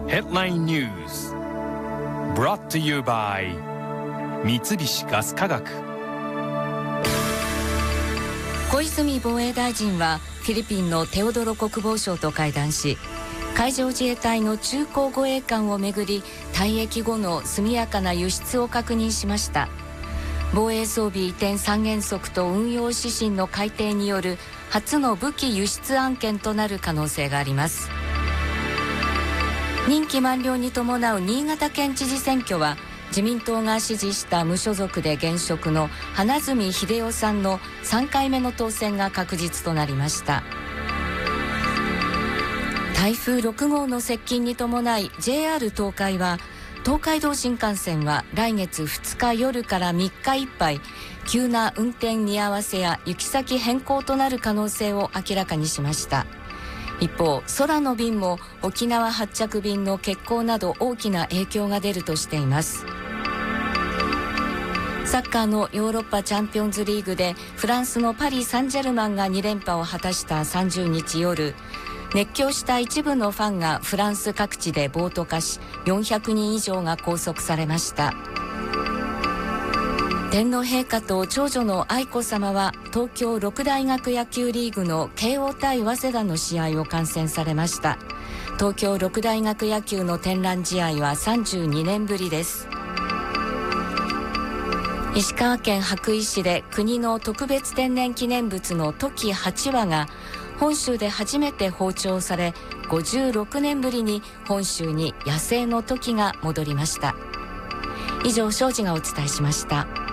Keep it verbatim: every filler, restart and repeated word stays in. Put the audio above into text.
Headline News Brought to you by 三菱ガス化学。 小泉防衛大臣はフィリピンのテオドロ国防相と会談し、海上自衛隊の中航護衛艦をめぐり退役後の速やかな輸出を確認しました。防衛装備移転三原則と運用指針の改定による初の武器輸出案件となる可能性があります。任期満了に伴う新潟県知事選挙は、自民党が支持した無所属で現職の花角英世さんのさんかいめの当選が確実となりました。台風ろく号の接近に伴い ジェイアール 東海は、東海道新幹線は来月ふつか夜からみっかいっぱい急な運転見合わせや行き先変更となる可能性を明らかにしました。一方、空の便も沖縄発着便の欠航など大きな影響が出るとしています。サッカーのヨーロッパチャンピオンズリーグでフランスのパリ・サンジェルマンがに連覇を果たしたさんじゅうにち夜、熱狂した一部のファンがフランス各地で暴徒化し、よんひゃくにん以上が拘束されました。天皇陛下と長女の愛子さまは東京六大学野球リーグの慶応対早稲田の試合を観戦されました。東京六大学野球の天覧試合はさんじゅうにねんぶりです。石川県羽咋市で国の特別天然記念物のトキはちわが本州で初めて放鳥され、ごじゅうろくねんぶりに本州に野生のトキが戻りました。以上、庄司がお伝えしました。